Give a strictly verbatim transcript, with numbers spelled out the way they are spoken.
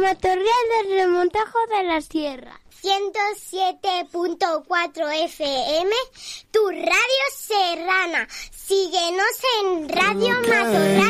Matorral del Remontajo de la Sierra. ciento siete punto cuatro F M, tu radio serrana. Síguenos en Radio Matorral.